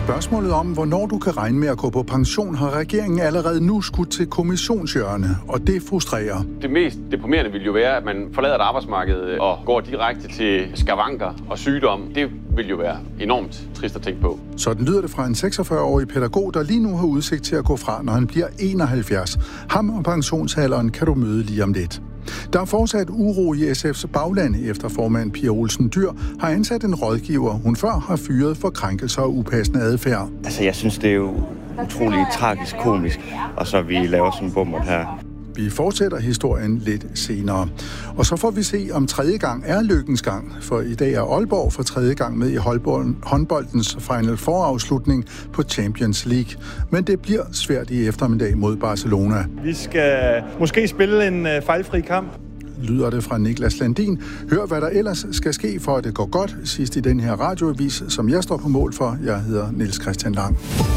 Spørgsmålet om, hvornår du kan regne med at gå på pension, har regeringen allerede nu skudt til kommissionshjørne, og det frustrerer. Det mest deprimerende vil jo være, at man forlader et arbejdsmarked og går direkte til skavanker og sygdom. Det vil jo være enormt trist at tænke på. Sådan lyder det fra en 46-årig pædagog, der lige nu har udsigt til at gå fra, når han bliver 71. Ham og pensionsalderen kan du møde lige om lidt. Der er fortsat uro i SF's bagland, efter formand Pia Olsen Dyhr har ansat en rådgiver, hun før har fyret for krænkelser og upassende adfærd. Altså, jeg synes, det er jo utroligt tragisk komisk, og så vi laver sådan en bummer her. Vi fortsætter historien lidt senere. Og så får vi se, om tredje gang er lykkens gang. For i dag er Aalborg for tredje gang med i håndboldens Final Four-afslutning på Champions League. Men det bliver svært i eftermiddag mod Barcelona. Vi skal måske spille en fejlfri kamp. Lyder det fra Niklas Landin. Hør, hvad der ellers skal ske, for at det går godt sidst i den her radioavis, som jeg står på mål for. Jeg hedder Niels Christian Lang.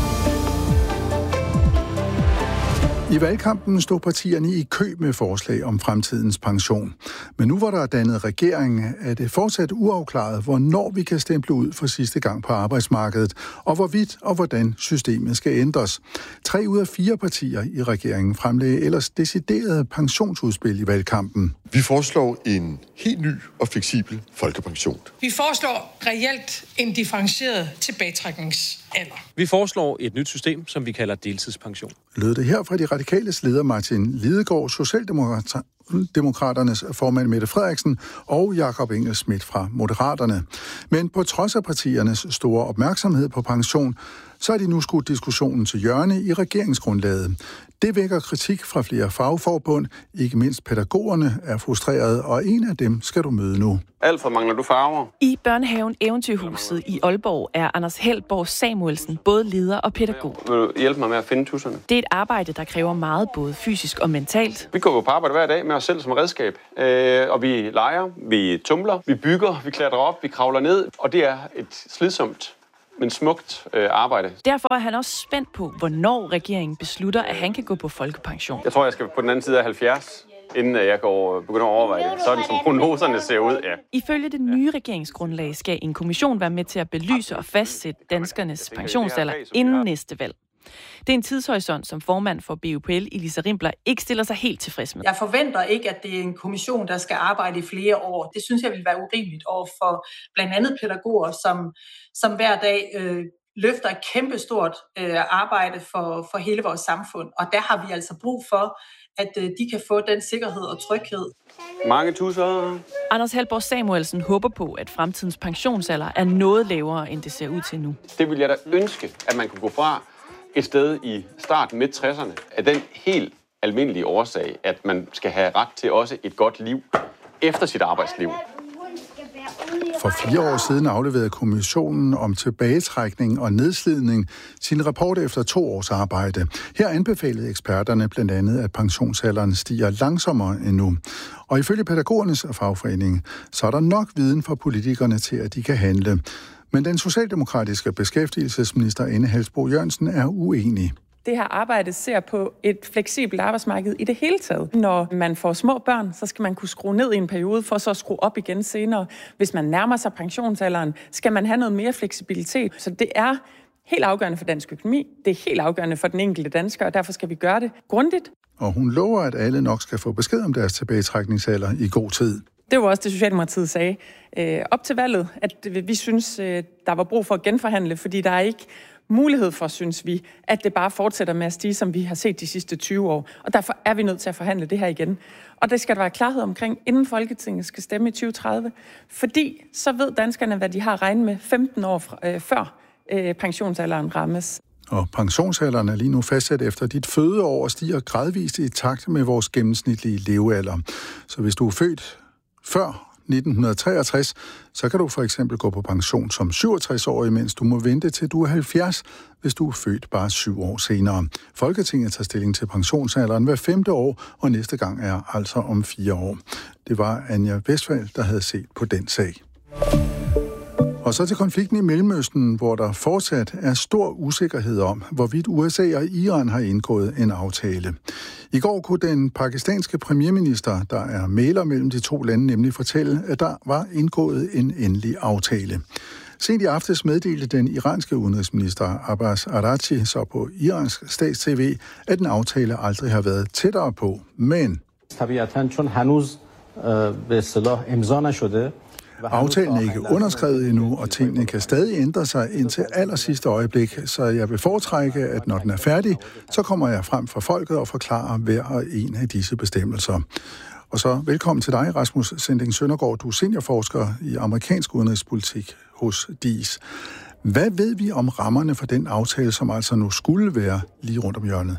I valgkampen stod partierne i kø med forslag om fremtidens pension. Men nu hvor der er dannet regering, er det fortsat uafklaret, hvornår vi kan stemple ud for sidste gang på arbejdsmarkedet, og hvorvidt og hvordan systemet skal ændres. 3 ud af 4 partier i regeringen fremlagde ellers deciderede pensionsudspil i valgkampen. Vi foreslår en helt ny og fleksibel folkepension. Vi foreslår reelt en differentieret tilbagetrækningsalder. Vi foreslår et nyt system, som vi kalder deltidspension. Lød det her fra de radikales leder Martin Lidegaard, Socialdemokraternes formand Mette Frederiksen og Jakob Engel-Schmidt fra Moderaterne. Men på trods af partiernes store opmærksomhed på pension, så er de nu skudt diskussionen til hjørne i regeringsgrundlaget. Det vækker kritik fra flere fagforbund, ikke mindst pædagogerne er frustrerede, og en af dem skal du møde nu. Alfred, mangler du farver? I børnehaven Eventyrhuset i Aalborg er Anders Helborg Samuelsen både leder og pædagog. Vil du hjælpe mig med at finde tusserne? Det er et arbejde, der kræver meget både fysisk og mentalt. Vi går på arbejde hver dag med os selv som redskab, og vi leger, vi tumler, vi bygger, vi klatrer op, vi kravler ned, og det er et slidsomt, men smukt arbejde. Derfor er han også spændt på, hvornår regeringen beslutter, at han kan gå på folkepension. Jeg tror, jeg skal på den anden side af 70, inden jeg begynder at overveje det. Sådan som prognoserne ser ud, ja. Ifølge det nye regeringsgrundlag skal en kommission være med til at belyse og fastsætte danskernes pensionsalder inden næste valg. Det er en tidshorisont, som formand for BUPL, Elisa Rimpler, ikke stiller sig helt tilfreds med. Jeg forventer ikke, at det er en kommission, der skal arbejde i flere år. Det synes jeg vil være urimeligt over for blandt andet pædagoger, som hver dag løfter et kæmpestort arbejde for hele vores samfund. Og der har vi altså brug for, at de kan få den sikkerhed og tryghed. Mange tusser. Anders Helborg Samuelsen håber på, at fremtidens pensionsalder er noget lavere, end det ser ud til nu. Det vil jeg da ønske, at man kunne gå fra et sted i starten midt 60'erne, af den helt almindelige årsag, at man skal have ret til også et godt liv efter sit arbejdsliv. For 4 år siden afleverede kommissionen om tilbagetrækning og nedslidning sin rapport efter 2 års arbejde. Her anbefalede eksperterne blandt andet, at pensionsalderen stiger langsommere end nu. Og ifølge pædagogernes fagforening, så er der nok viden for politikerne til, at de kan handle. Men den socialdemokratiske beskæftigelsesminister Ane Halsboe-Jørgensen er uenig. Det her arbejde ser på et fleksibelt arbejdsmarked i det hele taget. Når man får små børn, så skal man kunne skrue ned i en periode, for så at skrue op igen senere. Hvis man nærmer sig pensionsalderen, skal man have noget mere fleksibilitet. Så det er helt afgørende for dansk økonomi. Det er helt afgørende for den enkelte dansker, og derfor skal vi gøre det grundigt. Og hun lover, at alle nok skal få besked om deres tilbagetrækningsalder i god tid. Det var også det, Socialdemokratiet sagde op til valget, at vi synes, der var brug for at genforhandle, fordi der er ikke mulighed for, synes vi, at det bare fortsætter med at stige, som vi har set de sidste 20 år. Og derfor er vi nødt til at forhandle det her igen. Og det skal der være klarhed omkring, inden Folketinget skal stemme i 2030. Fordi så ved danskerne, hvad de har regnet med 15 år før pensionsalderen rammes. Og pensionsalderen er lige nu fastsat efter dit fødeår og stiger gradvist i takt med vores gennemsnitlige levealder. Så hvis du er født før 1963, så kan du for eksempel gå på pension som 67-årig, mens du må vente til du er 70, hvis du er født bare 7 år senere. Folketinget tager stilling til pensionsalderen hver 5. år, og næste gang er altså om 4 år. Det var Anja Westphal, der havde set på den sag. Og så til konflikten i Mellemøsten, hvor der fortsat er stor usikkerhed om, hvorvidt USA og Iran har indgået en aftale. I går kunne den pakistanske premierminister, der er mægler mellem de 2 lande, nemlig fortælle, at der var indgået en endelig aftale. Sent i aftes meddelte den iranske udenrigsminister Abbas Araghchi så på iransk stats-TV, at den aftale aldrig har været tættere på. Men aftalen er ikke underskrevet endnu, og tingene kan stadig ændre sig indtil allersidste øjeblik, så jeg vil foretrække, at når den er færdig, så kommer jeg frem for folket og forklarer hver og en af disse bestemmelser. Og så velkommen til dig, Rasmus Sinding Søndergaard. Du er seniorforsker i amerikansk udenrigspolitik hos DIIS. Hvad ved vi om rammerne for den aftale, som altså nu skulle være lige rundt om hjørnet?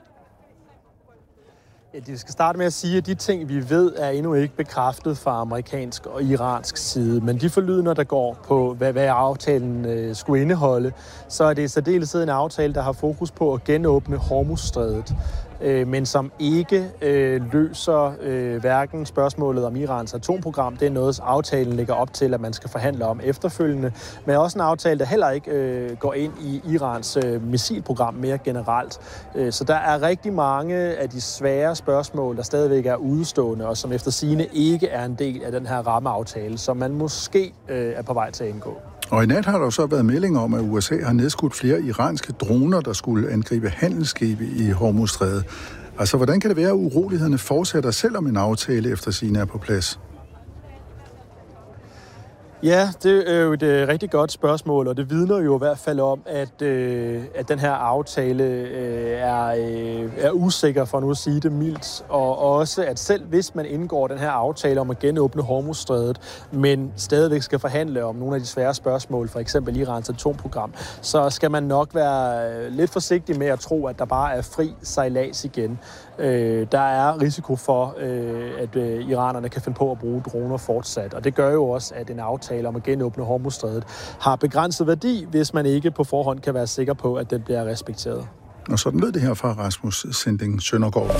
Ja, vi skal starte med at sige, at de ting, vi ved, er endnu ikke bekræftet fra amerikansk og iransk side. Men de forlydender, der går på, hvad aftalen skulle indeholde, så er det i særdeleshed en aftale, der har fokus på at genåbne Hormuzstrædet, men som ikke løser hverken spørgsmålet om Irans atomprogram. Det er noget, aftalen lægger op til, at man skal forhandle om efterfølgende. Men også en aftale, der heller ikke går ind i Irans missilprogram mere generelt. Så der er rigtig mange af de svære spørgsmål, der stadigvæk er udestående, og som efter sigende ikke er en del af den her rammeaftale, som man måske er på vej til at indgå. Og i nat har der så været meldinger om, at USA har nedskudt flere iranske droner, der skulle angribe handelsskibe i Hormuzstrædet. Altså, hvordan kan det være, at urolighederne fortsætter, selvom en aftale efter sigende er på plads? Ja, det er jo et rigtig godt spørgsmål, og det vidner jo i hvert fald om, at den her aftale er usikker, for nu at sige det mildt, og også, at selv hvis man indgår den her aftale om at genåbne Hormuzstrædet, men stadigvæk skal forhandle om nogle af de svære spørgsmål, for eksempel Irans atomprogram, så skal man nok være lidt forsigtig med at tro, at der bare er fri sejlads igen. Der er risiko for, at iranerne kan finde på at bruge droner fortsat, og det gør jo også, at en aftale om at genåbne Hormuzstrædet har begrænset værdi, hvis man ikke på forhånd kan være sikker på, at den bliver respekteret. Og sådan lød det her fra Rasmus Sinding Søndergaard.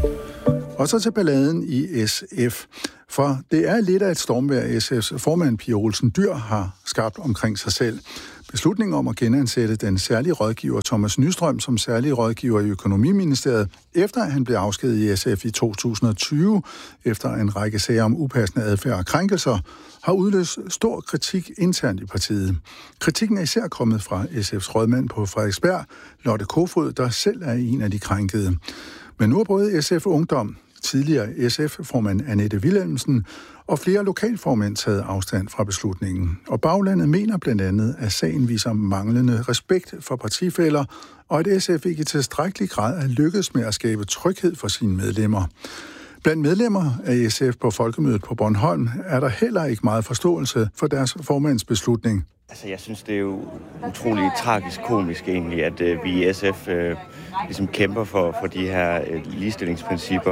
Og så til balladen i SF. For det er lidt af et stormvejr, SF's formand Pia Olsen Dyhr har skabt omkring sig selv. Beslutningen om at genansætte den særlige rådgiver Thomas Nystrøm som særlig rådgiver i Økonomiministeriet, efter at han blev afskediget i SF i 2020, efter en række sager om upassende adfærd og krænkelser, har udløst stor kritik internt i partiet. Kritikken er især kommet fra SF's rådmand på Frederiksberg, Lotte Kofod, der selv er en af de krænkede. Men nu er både SF Ungdom, tidligere SF-formand Annette Wilhelmsen og flere lokalformænd taget afstand fra beslutningen. Og baglandet mener blandt andet, at sagen viser manglende respekt for partifæller, og at SF ikke i tilstrækkelig grad er lykkedes med at skabe tryghed for sine medlemmer. Blandt medlemmer af SF på Folkemødet på Bornholm er der heller ikke meget forståelse for deres formands beslutning. Altså, jeg synes, det er jo utroligt tragisk komisk egentlig, at vi i SF ligesom kæmper for de her ligestillingsprincipper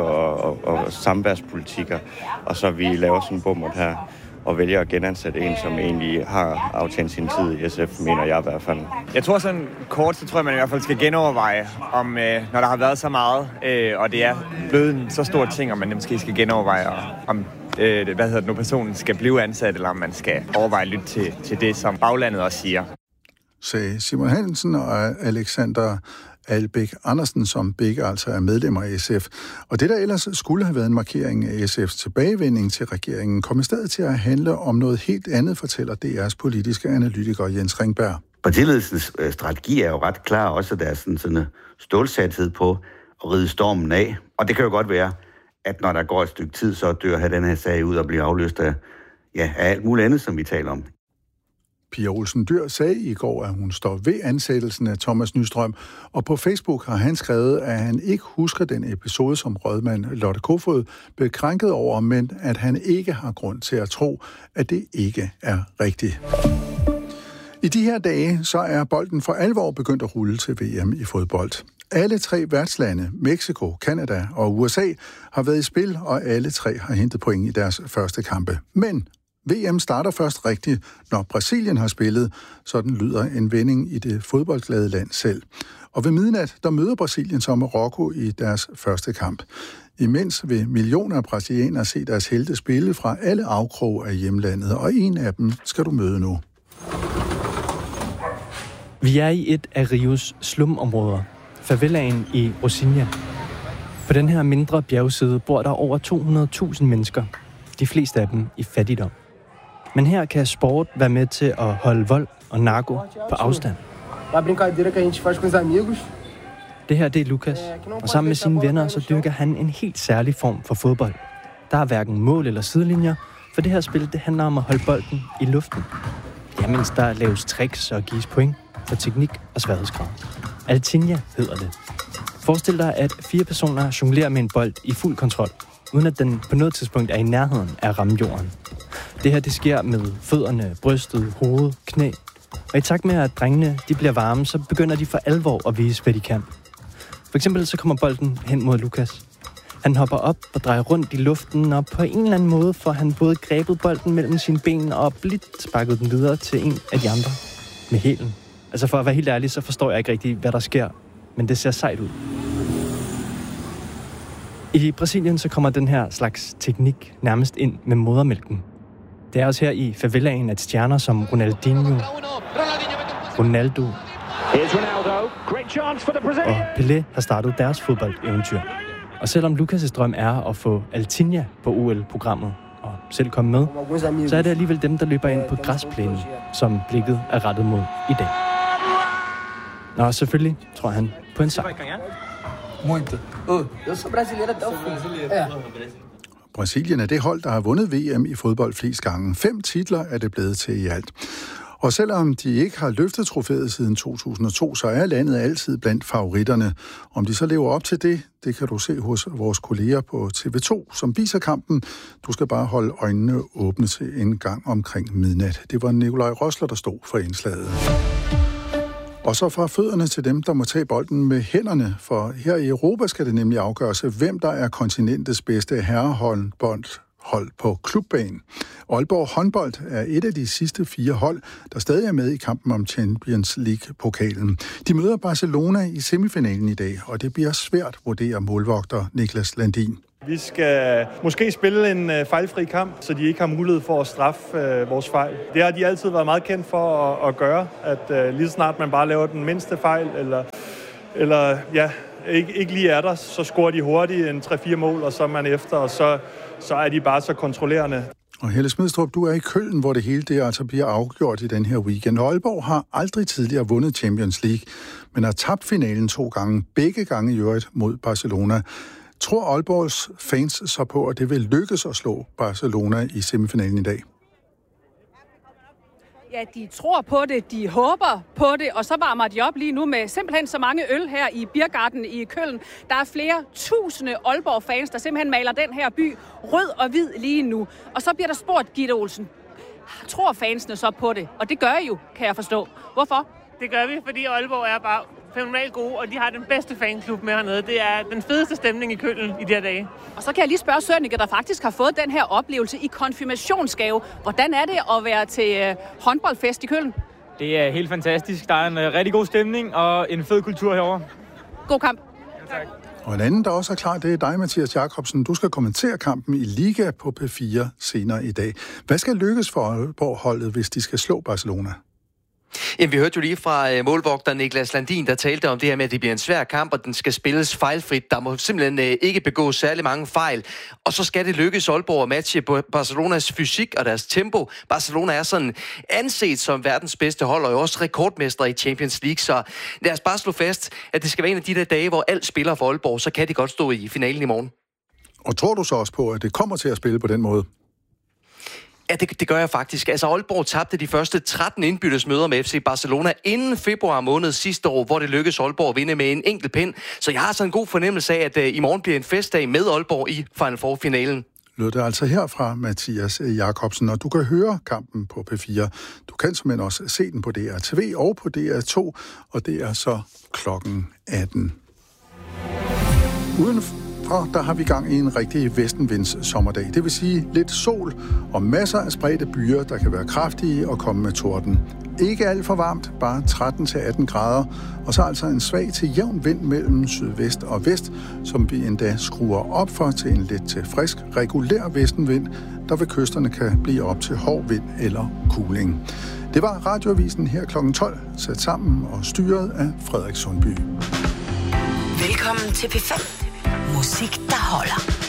og samværspolitikker, og så vi laver sådan en bommert her og vælger at genansætte en, som egentlig har aftjent sin tid i SF, mener jeg i hvert fald. Jeg tror sådan kort, så tror jeg, man i hvert fald skal genoverveje, om når der har været så meget, og det er blevet en så stor ting, om man måske skal genoverveje, om personen skal blive ansat, eller om man skal overveje at lytte til det, som baglandet også siger. Sagde Simon Hansen og Alexander Albæk Andersen, som begge altså er medlemmer af SF. Og det, der ellers skulle have været en markering af SF's tilbagevending til regeringen, kom i stedet til at handle om noget helt andet, fortæller DR's politiske analytiker Jens Ringberg. Partiledelsens strategi er jo ret klar, også der er sådan en stålsathed på at ride stormen af. Og det kan jo godt være, at når der går et stykke tid, så dør have den her sag ud og bliver afløst af alt muligt andet, som vi taler om. Pia Olsen Dyhr sagde i går, at hun står ved ansættelsen af Thomas Nystrøm, og på Facebook har han skrevet, at han ikke husker den episode, som rådmand Lotte Kofod blev krænket over, men at han ikke har grund til at tro, at det ikke er rigtigt. I de her dage, så er bolden for alvor begyndt at rulle til VM i fodbold. Alle tre værtslande, Mexico, Canada og USA, har været i spil, og alle tre har hentet point i deres første kampe. Men VM starter først rigtigt, når Brasilien har spillet, sådan lyder en vending i det fodboldglade land selv. Og ved midnat, der møder Brasilien så Marokko i deres første kamp. Imens vil millioner af brasilianere se deres helte spille fra alle afkroge af hjemlandet, og en af dem skal du møde nu. Vi er i et af Rios slumområder, favelaen i Rocinha. På den her mindre bjergside bor der over 200.000 mennesker, de fleste af dem i fattigdom. Men her kan sport være med til at holde vold og narko på afstand. Det her, det er Lukas, og sammen med sine venner, så dyrker han en helt særlig form for fodbold. Der er hverken mål eller sidelinjer, for det her spil, det handler om at holde bolden i luften. Ja, mens der laves tricks og gives point for teknik og sværhedsgrad. Altinja hedder det. Forestil dig, at 4 personer jonglerer med en bold i fuld kontrol, uden at den på noget tidspunkt er i nærheden af at ramme jorden. Det her, det sker med fødderne, brystet, hovedet, knæ. Og i takt med, at drengene de bliver varme, så begynder de for alvor at vise, hvad de kan. For eksempel så kommer bolden hen mod Lukas. Han hopper op og drejer rundt i luften, og på en eller anden måde får han både grebet bolden mellem sine ben og blidt sparket den videre til en af de andre med hælen. Altså for at være helt ærlig, så forstår jeg ikke rigtig, hvad der sker, men det ser sejt ud. I Brasilien så kommer den her slags teknik nærmest ind med modermælken. Det er også her i favelaen, at stjerner som Ronaldinho, Ronaldo og Pelé har startet deres fodboldeventyr. Og selvom Lukas' drøm er at få Altinja på OL-programmet og selv komme med, så er det alligevel dem, der løber ind på græsplænen, som blikket er rettet mod i dag. Nå, selvfølgelig tror han på en sejr. Muito. Eu sou brasileiro até o fim. Brasilien er det hold, der har vundet VM i fodbold flest gange. 5 titler er det blevet til i alt. Og selvom de ikke har løftet trofæet siden 2002, så er landet altid blandt favoritterne. Om de så lever op til det, det kan du se hos vores kolleger på TV2, som viser kampen. Du skal bare holde øjnene åbne til en gang omkring midnat. Det var Nikolaj Rosler, der stod for indslaget. Og så fra fødderne til dem, der må tage bolden med hænderne, for her i Europa skal det nemlig afgøres, hvem der er kontinentets bedste herrehåndboldhold på klubbanen. Aalborg Håndbold er et af de sidste 4 hold, der stadig er med i kampen om Champions League-pokalen. De møder Barcelona i semifinalen i dag, og det bliver svært, vurderer målvogter Niklas Landin. Vi skal måske spille en fejlfri kamp, så de ikke har mulighed for at straffe vores fejl. Det har de altid været meget kendt for at gøre, at lige snart man bare laver den mindste fejl, eller ikke lige er der, så scorer de hurtigt en 3-4 mål, og så er man efter, og så er de bare så kontrollerende. Og Helle Smidstrup, du er i Køln, hvor det hele det altså bliver afgjort i den her weekend. Aalborg har aldrig tidligere vundet Champions League, men har tabt finalen 2 gange, begge gange i øvrigt mod Barcelona. Tror Aalborgs fans så på, at det vil lykkes at slå Barcelona i semifinalen i dag? Ja, de tror på det, de håber på det, og så varmer de op lige nu med simpelthen så mange øl her i Biergarten i Køln. Der er flere tusinde Aalborg-fans, der simpelthen maler den her by rød og hvid lige nu. Og så bliver der spurgt, Gitte Olsen, tror fansene så på det? Og det gør I jo, kan jeg forstå. Hvorfor? Det gør vi, fordi Aalborg er bare fænomenalt gode, og de har den bedste fanklub med hernede. Det er den fedeste stemning i Køln i de her dage. Og så kan jeg lige spørge Sønneke, der faktisk har fået den her oplevelse i konfirmationsgave. Hvordan er det at være til håndboldfest i Køln? Det er helt fantastisk. Der er en rigtig god stemning og en fed kultur herovre. God kamp. Ja, tak. Og en anden, der også er klar, det er dig, Mathias Jacobsen. Du skal kommentere kampen i Liga på P4 senere i dag. Hvad skal lykkes for Aalborg-holdet, hvis de skal slå Barcelona? Jamen, vi hørte jo lige fra målvogter Niklas Landin, der talte om det her med, at det bliver en svær kamp, og den skal spilles fejlfrit. Der må simpelthen ikke begås særlig mange fejl. Og så skal det lykkes Aalborg at matche Barcelonas fysik og deres tempo. Barcelona er sådan anset som verdens bedste hold, og også rekordmester i Champions League. Så lad os bare slå fast, at det skal være en af de der dage, hvor alt spiller for Aalborg, så kan de godt stå i finalen i morgen. Og tror du så også på, at det kommer til at spille på den måde? Ja, det gør jeg faktisk. Altså, Aalborg tabte de første 13 indbyttesmøder med FC Barcelona inden februar måned sidste år, hvor det lykkedes Aalborg at vinde med en enkelt pind. Så jeg har så en god fornemmelse af, at i morgen bliver en festdag med Aalborg i Final Four-finalen. Lød det altså herfra, Mathias Jacobsen, og du kan høre kampen på P4. Du kan simpelthen også se den på DR2 og på DR2, og det er så klokken 18. Udenfor der har vi gang i en rigtig vestenvinds sommerdag. Det vil sige lidt sol og masser af spredte byer, der kan være kraftige og komme med torden. Ikke alt for varmt, bare 13-18 grader, og så altså en svag til jævn vind mellem sydvest og vest, som vi endda skruer op for til en lidt til frisk, regulær vestenvind, der ved kysterne kan blive op til hård vind eller kuling. Det var Radioavisen her kl. 12, sat sammen og styret af Frederik Sundby. Velkommen til P5. Musik, der holder.